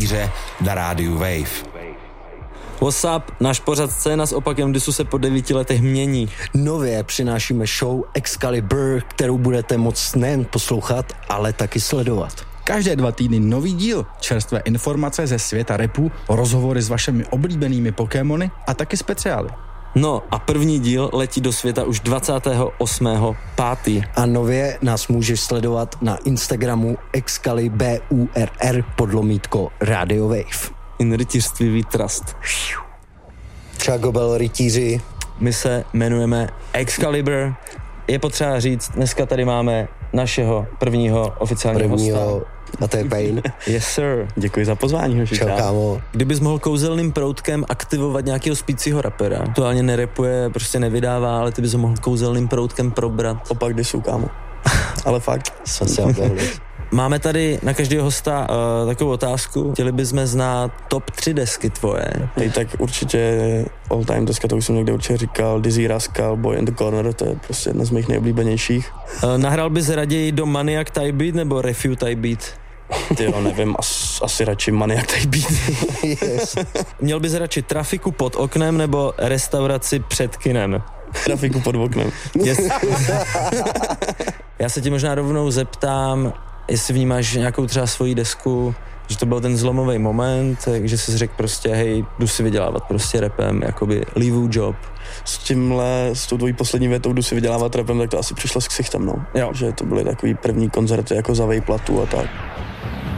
rytíře na rádiu Wave. What's up? Náš pořad Scéna s opakem disu se po 9 letech mění. Nově přinášíme show Excalibur, kterou budete moct nejen poslouchat, ale taky sledovat. Každé 2 týdny nový díl, čerstvé informace ze světa rapu, rozhovory s vašimi oblíbenými Pokémony a taky speciály. No a první díl letí do světa už 28.5. A nově nás můžeš sledovat na Instagramu Excalibur_Radio Wave. In rytířství we trust. Čagobel rytíři. My se jmenujeme Excalibur. Je potřeba říct, dneska tady máme našeho prvního oficiálního hosta. A to je Pain. Yes sir. Děkuji za pozvání. Čau, kámo. Kdybys mohl kouzelným proutkem aktivovat nějakého spícího rapera, aktuálně nerapuje, prostě nevydává, ale ty bys ho mohl kouzelným proutkem probrat. Opak disu, kámo. Ale fakt. Jsme se oběhli. Máme tady na každého hosta takovou otázku. Chtěli bychom znát top 3 desky tvoje. Hej, tak určitě all time deska, to už jsem někde určitě říkal, Dizzy Rascal, Boy in the Corner, to je prostě jedna z mých nejoblíbenějších. Nahrál bys raději do Maniac Type Beat nebo Refute Type Beat? Tyjo, nevím, asi radši Maniac Type Beat. Yes. Měl bys radši trafiku pod oknem nebo restauraci před kinem? Trafiku pod oknem. Yes. Já se ti možná rovnou zeptám, jestli vnímáš nějakou třeba svoji desku, že to byl ten zlomový moment, že jsi řekl prostě, hej, jdu si vydělávat prostě rapem, jakoby leave job. S tou tvojí poslední větou, jdu si vydělávat rapem, tak to asi přišlo s ksichtem, no. Jo. Že to byly takový první koncerty jako za vejplatu a tak.